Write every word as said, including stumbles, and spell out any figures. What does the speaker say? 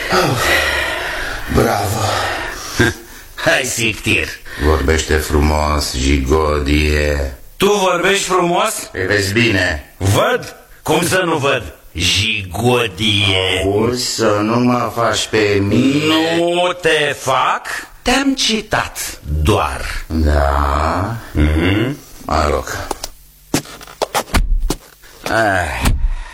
Oh, bravo. Hai, Sictir. Vorbește frumos, Jigodie. Tu vorbești frumos? Îi vezi bine? Văd? Cum să nu văd? Jigodie. Auzi să nu mă faci pe mine. Nu te fac? Te-am citat doar. Da? Mm-hmm. Mă rog. Ah.